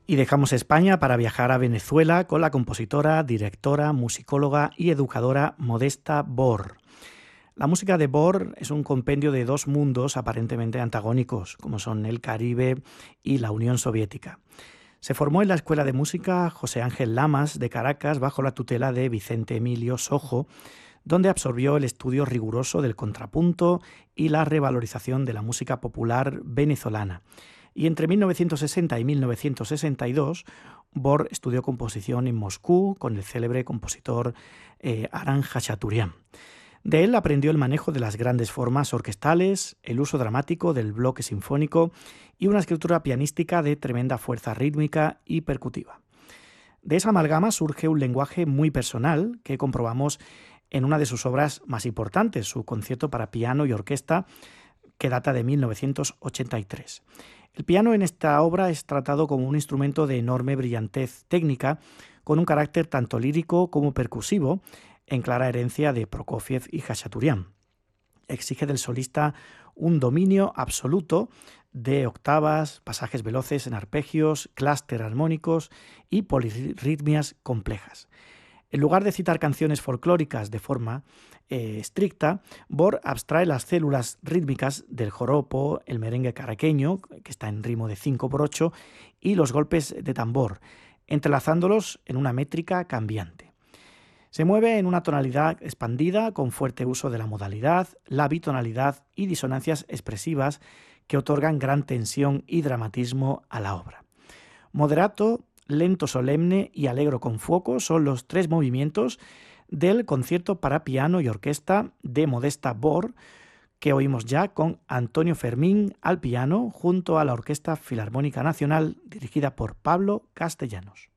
Y dejamos España para viajar a Venezuela con la compositora, directora, musicóloga y educadora Modesta Bor. La música de Bor es un compendio de dos mundos aparentemente antagónicos, como son el Caribe y la Unión Soviética. Se formó en la Escuela de Música José Ángel Lamas de Caracas bajo la tutela de Vicente Emilio Sojo, donde absorbió el estudio riguroso del contrapunto y la revalorización de la música popular venezolana. Y entre 1960 y 1962, Bor estudió composición en Moscú con el célebre compositor Aran Khachaturian. De él aprendió el manejo de las grandes formas orquestales, el uso dramático del bloque sinfónico y una escritura pianística de tremenda fuerza rítmica y percutiva. De esa amalgama surge un lenguaje muy personal que comprobamos en una de sus obras más importantes, su concierto para piano y orquesta, que data de 1983. El piano en esta obra es tratado como un instrumento de enorme brillantez técnica, con un carácter tanto lírico como percusivo, en clara herencia de Prokofiev y Khachaturian. Exige del solista un dominio absoluto de octavas, pasajes veloces en arpegios, clúster armónicos y polirritmias complejas. En lugar de citar canciones folclóricas de forma estricta, Bor abstrae las células rítmicas del joropo, el merengue caraqueño, que está en ritmo de 5/8, y los golpes de tambor, entrelazándolos en una métrica cambiante. Se mueve en una tonalidad expandida con fuerte uso de la modalidad, la bitonalidad y disonancias expresivas que otorgan gran tensión y dramatismo a la obra. Moderato, lento solemne y alegro con fuoco son los tres movimientos del concierto para piano y orquesta de Modesta Bor, que oímos ya con Antonio Fermín al piano junto a la Orquesta Filarmónica Nacional dirigida por Pablo Castellanos.